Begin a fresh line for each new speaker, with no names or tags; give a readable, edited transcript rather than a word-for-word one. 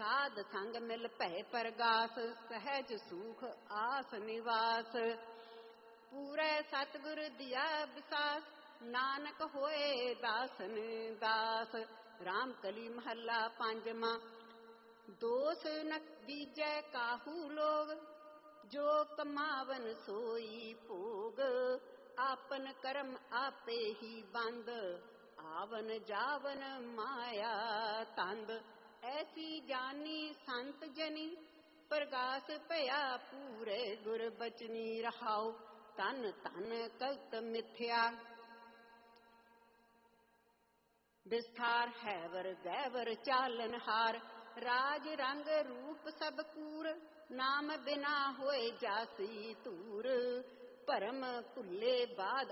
ਸਾਧ ਸੰਗ ਮਿਲ ਭੈ ਪਰਗਾਸ, ਸਹਿਜ ਸੂਖ ਆਸ ਨਿਵਾਸ। ਪੂਰੇ ਸਤਿਗੁਰ ਦਿਆ ਵਿਸਾਸ, ਨਾਨਕ ਹੋਏ ਦਾਸਨ ਦਾਸ। ਰਾਮ ਕਲੀ ਮਹੱਲਾ ਪੰਜਵਾਂ। ਦੋਸ ਨ ਬੀਜੈ ਕਾਹੂ ਲੋਗ, ਜੋ ਕਮਾਵਨ ਸੋਈ ਭੋਗ। ਆਪਨ ਕਰਮ ਆਪੇ ਹੀ ਬੰਦ, ਆਵਨ ਜਾਵਨ ਮਾਇਆ ਤੰਦ। ਐਸੀ ਜਾਨੀ ਸੰਤ ਜਨੀ, ਪ੍ਰਗਾਸ ਭਇਆ ਪੂਰੇ ਗੁਰ ਬਚਨੀ। ਰਹਾਉ ਧਨ ਧਨ ਕਲਤ ਮਿਥਿਆ, ਵਿਸਥਾਰ ਹੈਵਰ ਗੈਵਰ ਚਾਲਨ ਹਾਰ। ਰਾਜ ਰੰਗ ਰੂਪ ਸਭ ਕੂਰ, ਨਾਮ ਬਿਨਾ ਹੋਏ ਜਾਸੀ ਧੂਰ। ਭਰਮ ਭੁੱਲੇ ਬਾਦ